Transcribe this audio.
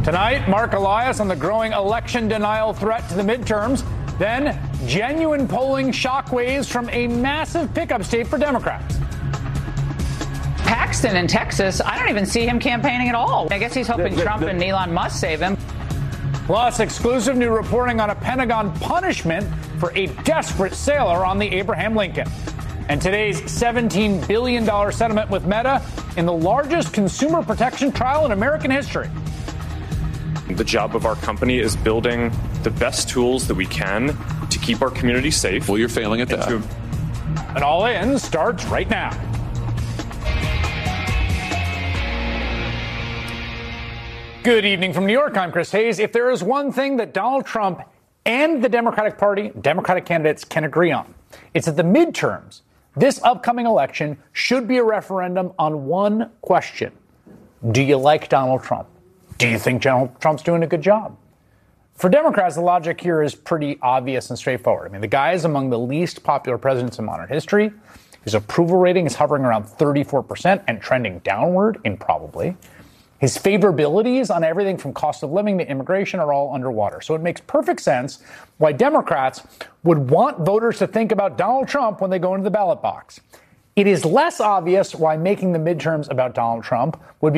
Tonight, Mark Elias on the growing election denial threat to the midterms. Then, genuine polling shockwaves from a massive pickup state for Democrats. Paxton in Texas, I don't even see him campaigning at all. I guess he's hoping Trump and Elon Musk save him. Plus, exclusive new reporting on a Pentagon punishment for a desperate sailor on the Abraham Lincoln. And today's $17 billion settlement with Meta in the largest consumer protection trial in American history. The job of our company is building the best tools that we can to keep our community safe. Well, you're failing at that. And All In starts right now. Good evening from New York. I'm Chris Hayes. If there is one thing that Donald Trump and the Democratic Party, Democratic candidates can agree on, it's that the midterms, this upcoming election, should be a referendum on one question. Do you like Donald Trump? Do you think Donald Trump's doing a good job? For Democrats, the logic here is pretty obvious and straightforward. I mean, the guy is among the least popular presidents in modern history. His approval rating is hovering around 34% and trending downward, improbably. His favorabilities on everything from cost of living to immigration are all underwater. So it makes perfect sense why Democrats would want voters to think about Donald Trump when they go into the ballot box. It is less obvious why making the midterms about Donald Trump would be